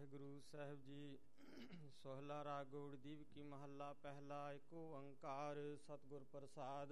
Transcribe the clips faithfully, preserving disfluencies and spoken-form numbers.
ਵਾਹਿਗੁਰੂ ਸਾਹਿਬ ਜੀ। ਸੋਹਲਾ ਰਾਗ ਗੌੜਦੀਪ ਕੀ ਮਹੱਲਾ ਪਹਿਲਾ। ਏਕ ਓੰਕਾਰ ਸਤਿਗੁਰ ਪ੍ਰਸਾਦ।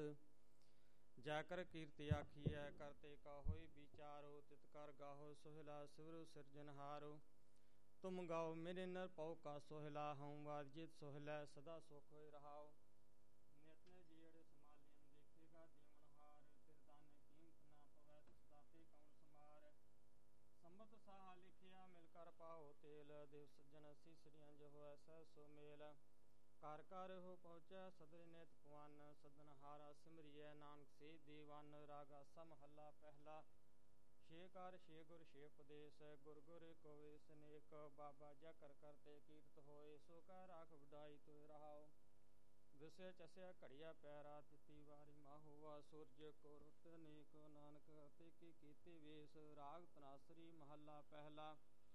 ਜੈ ਕਰ ਕੀਰਤੀ ਆਖੀਐ ਕਰਤੇ ਕਾ ਹੋਈ ਵਿਚਾਰੋ। ਤਿਤ ਕਰ ਗਾਹੋ ਸੋਹਿਲਾ ਸਿਵਰੁ ਸਿਰਜਨਹਾਰੋ। ਤੁਮ ਗਾਓ ਮੇਰੇ ਨਰ ਪਉ ਕਾ ਸੋਹਿਲਾ। ਹਉ ਵਾਜਿਤ ਸੋਹਿਲਾ ਸਦਾ ਸੁਖ ਹੋਇ ਰਹਾਓ। ਨਿਤ ਨਿਤ ਜੀਅੜੇ ਸਮਾਲਿਨ ਦੇਖੇਗਾ ਦੇਵਨਹਾਰ। ਤਿਰ ਦਾਨ ਕੀਮਤ ਨਾ ਪਵੈ ਤਿਸ ਦਾਤੇ ਕੌਣ ਸਮਾਰ। ਸੰਬਤ ਸਾਹਾ ਲਿਖਿਆ ਮਿਲ ਕਰ ਪਾਓ ਤੇਲ। ਦੇਵ ਸੱਜਣ ਸੀਸੜੀਆਂ ਜੋ ਹੋਇ ਸਹਿ ਸੋ ਮੇਲ। ਘਰ ਘਰ ਹੋ ਪਹੁੰਚੈ ਸਦਰੇ ਨਿਤ ਪਵਨ। ਸਦਨਹਾਰਾ ਸਿਮਰਿਐ ਨਾਨਕ ਸੇ ਦੇਵਨ। ਰਾਗਾ ਸਾ ਮਹੱਲਾ ਪਹਿਲਾ। ਛੇ ਕਾਰ ਛੇ ਗੁਰ ਛੇ ਉਪਦੇਸ਼। ਗੁਰ ਗੁਰ ਏਕੋ ਵੇਸ ਅਨੇਕ। ਬਾਬਾ ਜਾ ਕਰ ਕਰਤੇ ਕੀਰਤ ਹੋਏ। ਸੋ ਕਹਿ ਰਾਖ ਵਡਾਈ ਤੋਇ ਰਹਾਓ। ਵਿਸੈ ਚਸਿਆ ਘੜੀਆ ਪੈਰਾ। ਤਿਤੀ ਵਾਰੀ ਮਾਹੋਆ ਸੂਰਜ ਕੋ ਰੁੱਤ ਅਨੇਕ। ਨਾਨਕ ਅਤੇ ਕੀ ਕੀਤੇ ਵੇਸ। ਰਾਗ ਤਨਾਸਰੀ ਮਹੱਲਾ ਪਹਿਲਾ।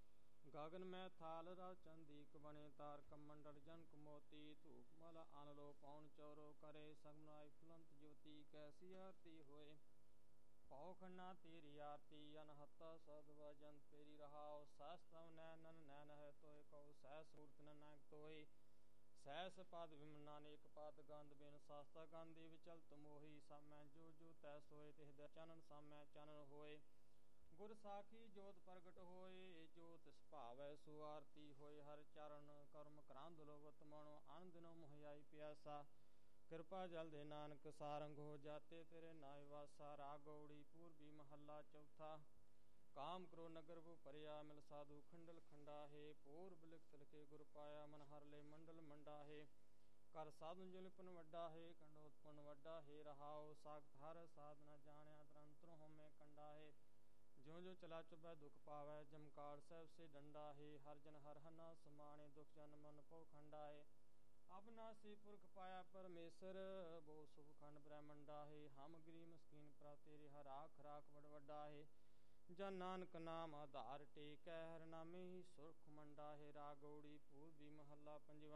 ਗਗਨ ਮੈਂ ਥਾਲ ਰਵ ਚੰਦੀਕ ਬਣੇ। ਤਾਰਕ ਮੰਡਲ ਜਨਕ ਮੋਤੀ। ਧੂਪ ਮਲ ਅਨ ਲੋ ਪੌਣ ਚੌਰੋ ਕਰੇ। ਸਗਨਾਈ ਫੁਲੰਤ ਜੋਤੀ ਕੈਸੀ ਆਰਤੀ ਹੋਏ। ਭਉ ਖੰਨਾ ਤੇਰੀ ਆਰਤੀ ਅਨਹਤ ਸਦ ਵਜਨ ਤੇਰੀ ਰਹਾਓ। ਸਹਸ ਤਵ ਨੈਨਨ ਨੈਨ ਹੈ ਤੋਏ ਕਉ। ਸਹਸ ਮੂਰਤ ਨਾਨਕ ਤੋਏ। ਸਹਿਸ ਪਦ ਵਿਮਨਾ ਅਨੇਕ ਪਦ ਗੰਧ ਬਿਨ ਸਾਸਤਾ ਗੰਧੀ ਵਿਚਲਤ ਮੋਹੀ। ਸਾਮੈ ਜੋ ਜੋ ਤੈ ਸੋਏ ਤਿਸਦਾ ਚਾਨਣ ਸਾਮੈ ਚਾਨਣ ਹੋਏ। ਗੁਰ ਸਾਖੀ ਜੋਤ ਪ੍ਰਗਟ ਹੋਏ। ਜੋ ਤਿਸ ਭਾਵੈ ਸੋ ਆਰਤੀ ਹੋਏ। ਹਰ ਚਰਨ ਕਰਮ ਕਰਾਂਦ ਲੋਵਤ ਮਨੋ। ਅਨ ਦਿਨੋ ਮੋਹਿਆਈ ਪਿਆਸਾ। ਕਿਰਪਾ ਜਲ ਦੇ ਨਾਨਕ ਸਾਰੰਗ ਹੋ ਜਾਤੇ ਤੇਰੇ ਨਾਇ ਵਾਸਾ। ਰਾਗ ਗੌੜੀ ਪੂਰਬੀ ਮਹੱਲਾ ਚੌਥਾ। ਕਾਮ ਕਰੋ ਨਗਰ ਵੋ ਭਰਿਆ। ਮਿਲ ਸਾਧੂ ਖੰਡਲ ਖੰਡਾਹੇ। ਪੂਰਬ ਲਿਖਤ ਲਿਖੇ ਗੁਰ ਪਾਇਆ। ਮਨ ਹਰ ਲੈ ਮੰਡਲ ਮੰਡਾਹੇ। ਕਰ ਸਾਧਨ ਜੁਲਪਨ ਵੱਡਾ ਹੈ। ਕੰਡੋਤਪਨ ਵੱਡਾ ਹੈ ਰਹਾਓ। ਸਾਖਤ ਹਰ ਸਾਧ ਨ ਜਾਣਿਆ। ਤਰੰਤਰੁ ਹਉਮੈ ਕੰਡਾਹੇ। ਜਿਉ ਜਿਉ ਚਲਾ ਚੁਬੈ ਦੁਖ ਪਾਵੈ। ਜਮਕਾਰ ਸਾਹਿਬ ਸੇ ਡੰਡਾ ਹੈ। ਹਰ ਜਨ ਹਰ ਹਨਾ ਸਮਾਣੇ। ਦੁਖ ਜਨ ਮਨ ਪਉ ਖੰਡਾ ਹੈ। ਅਬਨਾਸੀ ਪੁਰਖ ਪਾਇਆ ਪਰਮੇਸ਼ਰ। ਬਹੁ ਸੁਖ ਖੰਡ ਬ੍ਰਹਮੰਡਾ ਹੈ। ਹਮ ਗਰੀਬ ਮਸਕੀਨ ਪ੍ਰਭ ਤੇਰੇ। ਹਰ ਰਾਖ ਰਾਖ ਬੜ ਵੱਡਾ ਹੈ। ਜਨ ਨਾਨਕ ਨਾਮ ਆਧਾਰ ਟੇਕੈ। ਹਰਿ ਨਾਮੇ ਹੀ ਸੁਰਖ ਮੰਡਾ ਹੈ। ਰਾਗ ਗੌੜੀ ਪੂਰਬੀ ਮਹੱਲਾ ਪੰਜਵਾ।